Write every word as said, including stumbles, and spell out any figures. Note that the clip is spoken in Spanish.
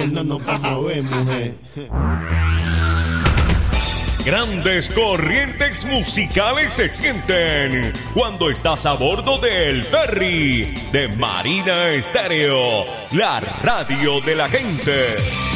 él no nos va a mover, mujer. Grandes corrientes musicales se sienten cuando estás a bordo del ferry de Marina Estéreo, la radio de la gente.